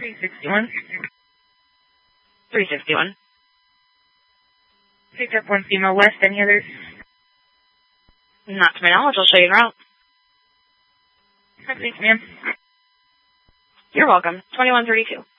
361. 361. Picked up one female west. Any others? Not to my knowledge. I'll show you en route. Thanks, ma'am. You're welcome. 2132.